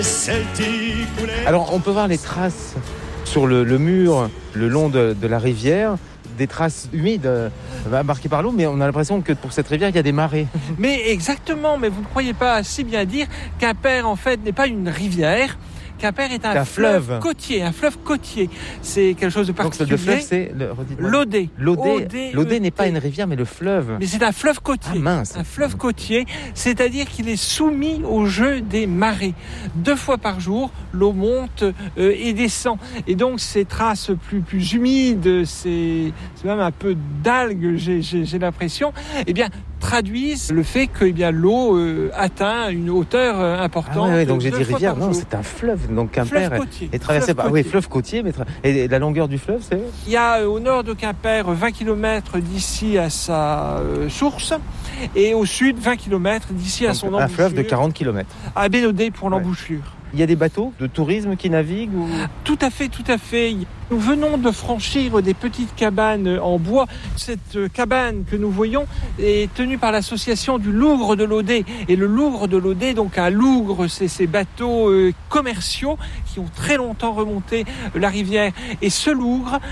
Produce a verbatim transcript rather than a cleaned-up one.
Alors on peut voir les traces sur le, le mur, le long de, de la rivière, des traces humides euh, marquées par l'eau, mais on a l'impression que pour cette rivière, il y a des marées. Mais exactement, mais vous ne croyez pas assez bien dire qu'Appert, en fait, n'est pas une rivière. Quimper est un, un fleuve, fleuve côtier, un fleuve côtier. C'est quelque chose de particulier. Donc le fleuve, c'est le, l'Audet. L'Audet, l'Audet n'est pas une rivière, mais le fleuve. Mais c'est un fleuve côtier. Ah mince. Un fleuve côtier, c'est-à-dire qu'il est soumis au jeu des marées. Deux fois par jour, l'eau monte euh, et descend. Et donc ces traces plus plus humides, c'est, c'est même un peu d'algues, j'ai, j'ai, j'ai l'impression. Eh bien, traduisent le fait que eh bien, l'eau euh, atteint une hauteur euh, importante. Ah ouais, donc j'ai dit rivière, non, c'est un fleuve. Donc Quimper est, est traversé par... Oui, fleuve côtier. Mais tra... Et la longueur du fleuve, c'est... Il y a euh, au nord de Quimper vingt kilomètres d'ici à sa euh, source et au sud vingt kilomètres d'ici donc à son embouchure. Un fleuve de quarante kilomètres. À Bénodet pour ouais. l'embouchure. Il y a des bateaux de tourisme qui naviguent ou... Tout à fait, tout à fait. Nous venons de franchir des petites cabanes en bois. Cette cabane que nous voyons est tenue par l'association du Lougre de l'Audet. Et le Lougre de l'Audet, donc un lougre, c'est ces bateaux commerciaux qui ont très longtemps remonté la rivière. Et ce lougre